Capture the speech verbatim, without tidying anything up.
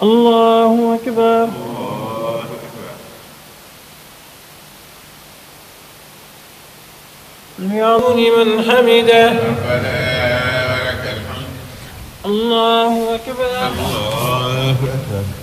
الله أكبر. الله أكبر. سمع لمن حمده. ربنا ولك الحمد. الله أكبر. الله أكبر.